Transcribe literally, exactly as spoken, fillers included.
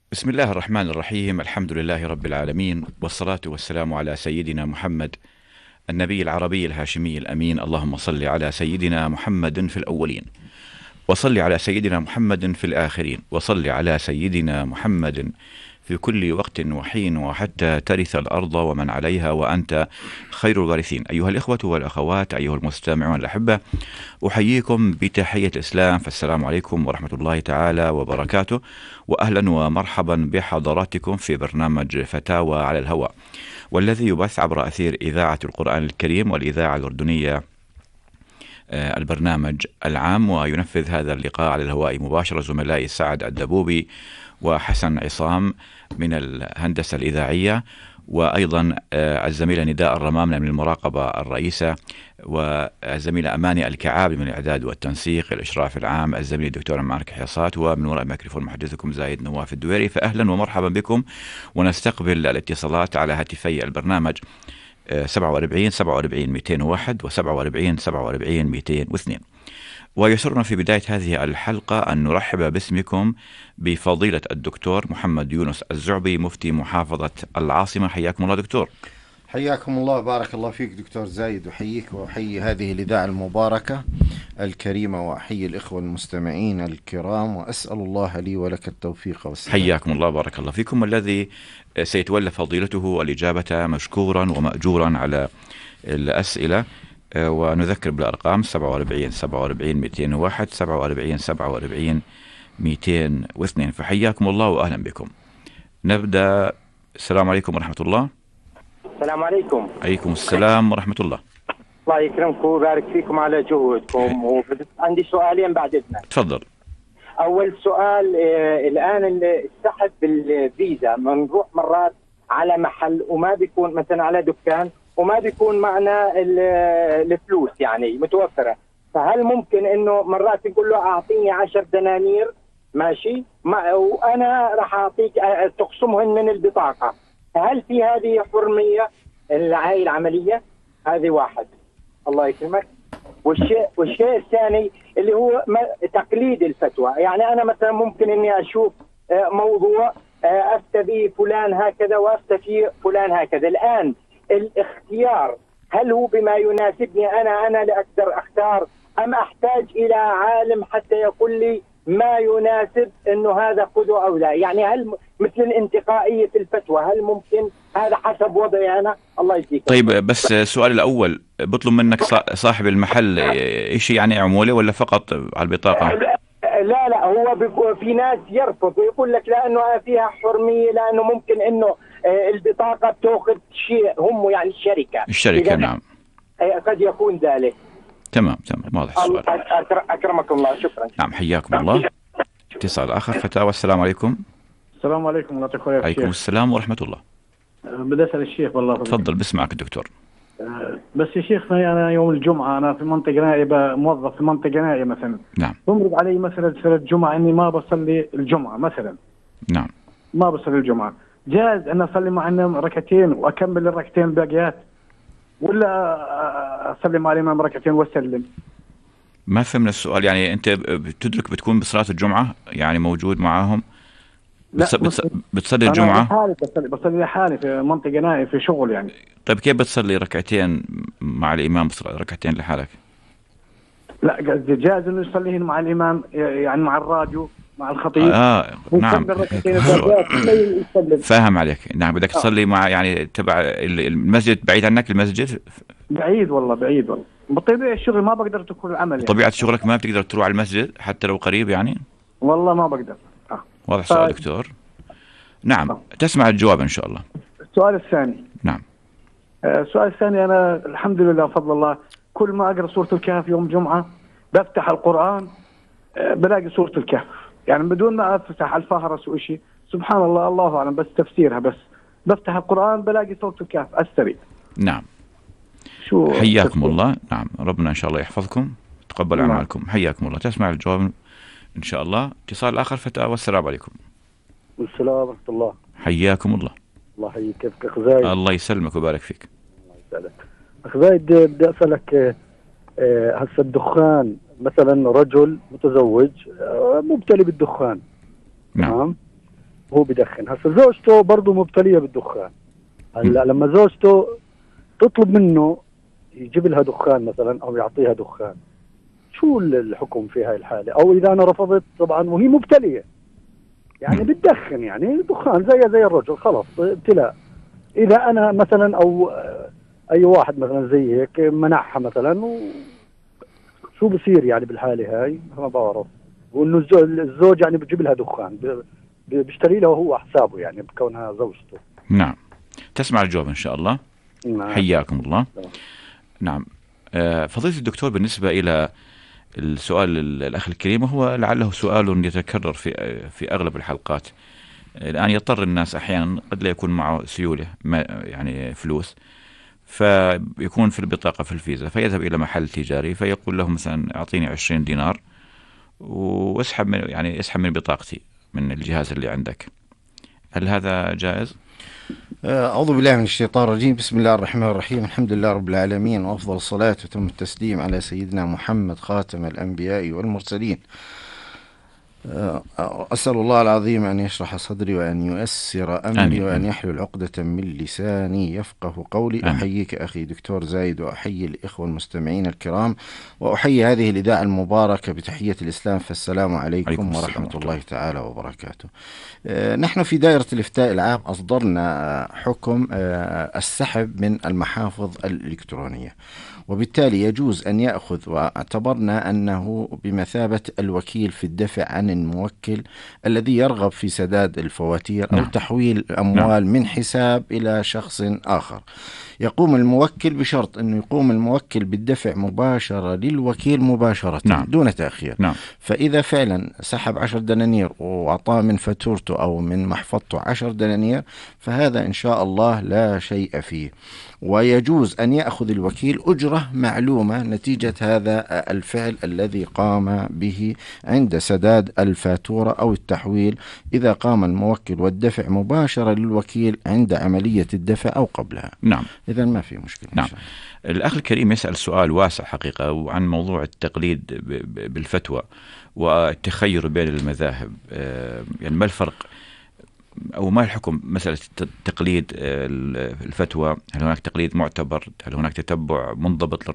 بسم الله الرحمن الرحيم. الحمد لله رب العالمين، والصلاة والسلام على سيدنا محمد النبي العربي الهاشمي الأمين. اللهم صل على سيدنا محمد في الأولين، وصل على سيدنا محمد في الآخرين، وصل على سيدنا محمد في كل وقت وحين، وحتى ترث الأرض ومن عليها وأنت خير الوارثين. أيها الإخوة والأخوات، أيها المستمعون الأحبة، أحييكم بتحية الإسلام، فالسلام عليكم ورحمة الله تعالى وبركاته، وأهلا ومرحبا بحضراتكم في برنامج فتاوى على الهواء، والذي يبث عبر أثير إذاعة القرآن الكريم والإذاعة الأردنية البرنامج العام. وينفذ هذا اللقاء على الهواء مباشرة زملائي سعد الدبوبي وحسن عصام من الهندسة الإذاعية، وأيضا الزميلة نداء الرمامنة من المراقبة الرئيسة، والزميلة أماني الكعابي من الإعداد والتنسيق الإشراف العام، الزميل الدكتور مارك حياصات، ومن وراء الميكروفون محدثكم زايد نواف الدويري. فأهلا ومرحبا بكم، ونستقبل الاتصالات على هاتفي البرنامج سبعة وأربعين سبعة وأربعين مئتين وواحد وسبعة وأربعين سبعة وأربعين مئتين واثنين. ويسرنا في بداية هذه الحلقة أن نرحب باسمكم بفضيلة الدكتور محمد يونس الزعبي، مفتي محافظة العاصمة. حياكم الله دكتور. حياكم الله، بارك الله فيك دكتور زايد، وحييك وأحيي هذه الإذاعة المباركة الكريمة، وأحيي الإخوة المستمعين الكرام، وأسأل الله لي ولك التوفيق والسلام. حياكم الله، بارك الله فيكم. والذي سيتولى فضيلته الإجابة مشكورا ومأجورا على الأسئلة، ونذكر بالأرقام سبعة وأربعين سبعة وأربعين مئتين وواحد سبعة وأربعين سبعة وأربعين مئتين واثنين. فحياكم الله وأهلا بكم. نبدأ. السلام عليكم ورحمة الله. السلام عليكم. عليكم السلام ورحمة الله. الله يكرمكم ويبارك فيكم على جهودكم. وعندي سؤالين بعد إذنك. تفضل. أول سؤال، آه الآن السحب بالفيزا بنروح مرات على محل وما بيكون مثلا على دكان وما بيكون معنا الفلوس يعني متوفرة، فهل ممكن إنه مرات نقول له أعطيني عشر دنانير ماشي ما وأنا راح أعطيك تقسمهن من البطاقة؟ هل في هذه حرمية هاي العملية؟ هذه واحد. الله يكرمك. والشيء والشيء الثاني اللي هو تقليد الفتوى، يعني أنا مثلا ممكن إني أشوف موضوع أفتى به فلان هكذا وأفتى فيه فلان هكذا. الآن الاختيار هل هو بما يناسبني أنا أنا اللي أقدر أختار، أم أحتاج إلى عالم حتى يقول لي ما يناسب إنه هذا خذه أو لا؟ يعني هل مثل الانتقائية الفتوى هل ممكن هذا حسب وضعي أنا؟ الله يجزيك. طيب، بس السؤال الأول، بطلب منك صاحب المحل إيش يعني عمولة ولا فقط على البطاقة؟ لا لا هو في ناس يرفض ويقول لك لأنه فيها حرمية، لأنه ممكن إنه البطاقة بتأخذ شيء هم يعني الشركة الشركة نعم قد يكون ذلك. تمام تمام، واضح السؤال. أكرمكم الله، شكرا. نعم، حياكم الله. اتصال آخر. فتاوى. السلام عليكم. السلام عليكم ورحمة الله وبركاته. عليكم السلام ورحمة الله. بدي أسأل الشيخ والله. تفضل، بسمعك الدكتور. بس يا شيخ، أنا يوم الجمعة أنا في منطقة نائية، موظف في منطقة نائية مثلا. نعم. بمرض علي مثلا سنة الجمعة إني ما بصلي الجمعة مثلا. نعم. ما بصلي الجمعة، جاز أن أصلي معنا ركعتين وأكمل الركعتين الباقيات، ولا أصلي مع الإمام ركعتين وأسلم؟ ما فهمنا السؤال. يعني أنت بتدرك بتكون بصلاة الجمعة يعني موجود معاهم؟ بتص... بتص... بتصلي الجمعة؟ أنا بصلي بصلي لحالي في منطقة نائية في شغل يعني. طيب كيف بتصلي ركعتين مع الإمام؟ بتصلي ركعتين لحالك؟ لا، جاز إنه يصليهن مع الإمام، يعني مع الراديو مع الخطيب. آه نعم. فاهم عليك. نعم، بدك تصلي مع يعني تبع المسجد بعيد عنك المسجد؟ بعيد والله، بعيد والله. بطبيعة الشغل ما بقدر تكون العمل يعني. طبيعة شغلك ما بتقدر تروح على المسجد حتى لو قريب يعني؟ والله ما بقدر. آه. واضح السؤال طيب. دكتور. نعم. آه. تسمع الجواب إن شاء الله. السؤال الثاني. نعم. آه السؤال الثاني، أنا الحمد لله فضل الله كل ما أقرأ سورة الكهف يوم جمعة بفتح القرآن آه بلاقي سورة الكهف، يعني بدون ما أفتح الفهرس وإشي. سبحان الله، الله أعلم، بس تفسيرها بس بفتح القرآن بلاقي سورة الكهف أستري. نعم. شو حياكم تفسير. الله. نعم، ربنا إن شاء الله يحفظكم، تقبل أعمالكم. حياكم الله. تسمع الجواب إن شاء الله. اتصال آخر. فتاة. والسلام عليكم. والسلام ورحمة الله. حياكم الله. الله يحييك. كيفك أخ زايد؟ الله يسلمك ويبارك فيك. الله يسعدك. أخ زايد، بدي أسألك هسه الدخان مثلا، رجل متزوج مبتلي بالدخان. نعم. وهو بدخن. هسه زوجته برضه مبتلية بالدخان. هلا لما زوجته تطلب منه يجيب لها دخان مثلا او يعطيها دخان، شو الحكم في هاي الحالة؟ او اذا انا رفضت طبعا وهي مبتلية يعني بتدخن، يعني دخان زي زي الرجل خلص ابتلاء، اذا انا مثلا او اي واحد مثلا زي هيك منعها مثلا، شو بصير يعني بالحالة هاي؟ ما بعرف. وانه الزوج يعني بجيب لها دخان بيشتري له هو حسابه يعني بكونها زوجته. نعم، تسمع الجواب ان شاء الله. نعم. حياكم الله. نعم, نعم. آه فضيلة الدكتور، بالنسبة الى السؤال الاخ الكريم، وهو لعله سؤال يتكرر في في اغلب الحلقات. الان يضطر الناس احيانا قد لا يكون معه سيولة يعني فلوس، فيكون في البطاقة في الفيزا، فيذهب إلى محل تجاري فيقول له مثلا أعطيني عشرين دينار واسحب من يعني اسحب من بطاقتي من الجهاز اللي عندك. هل هذا جائز؟ أعوذ بالله من الشيطان الرجيم. بسم الله الرحمن الرحيم. الحمد لله رب العالمين، وأفضل الصلاة وتم التسليم على سيدنا محمد خاتم الأنبياء والمرسلين. أسأل الله العظيم أن يشرح صدري وأن يؤسر أمري آمين. وأن يحلل عقدة من لساني يفقه قولي. آمين. أحييك أخي دكتور زايد، وأحيي الإخوة المستمعين الكرام، وأحيي هذه الإذاعة المباركة بتحية الإسلام، فالسلام عليكم, عليكم ورحمة الله تعالى وبركاته. نحن في دائرة الإفتاء العام أصدرنا حكم السحب من المحافظ الإلكترونية، وبالتالي يجوز أن يأخذ، واعتبرنا أنه بمثابة الوكيل في الدفع عن الموكل الذي يرغب في سداد الفواتير أو نعم. تحويل الأموال نعم. من حساب إلى شخص آخر. يقوم الموكل بشرط أنه يقوم الموكل بالدفع مباشرة للوكيل مباشرة نعم. دون تأخير. نعم. فإذا فعلا سحب عشر دنانير وأعطاه من فاتورته أو من محفظته عشر دنانير، فهذا إن شاء الله لا شيء فيه، ويجوز أن يأخذ الوكيل أجرة معلومة نتيجة هذا الفعل الذي قام به عند سداد الفاتورة أو التحويل، إذا قام الموكل والدفع مباشرة للوكيل عند عملية الدفع أو قبلها. نعم. إذن ما في مشكلة. نعم. الأخ الكريم يسأل سؤال واسع حقيقة وعن موضوع التقليد بالفتوى والتخير بين المذاهب. يعني ما الفرق أو ما الحكم مسألة تقليد الفتوى؟ هل هناك تقليد معتبر؟ هل هناك تتبع منضبط